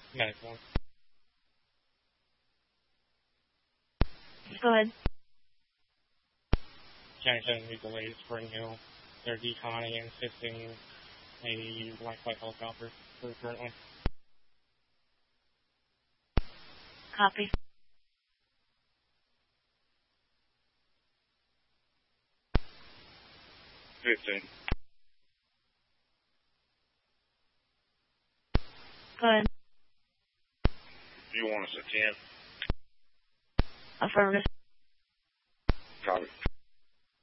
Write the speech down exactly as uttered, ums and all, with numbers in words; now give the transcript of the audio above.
Medical. Go ahead. Jensen Legal Aid Spring Hill. They're deconning and assisting a black flight helicopter for currently. Copy. fifteen. Go ahead. You want us at ten? Affirmative. Copy.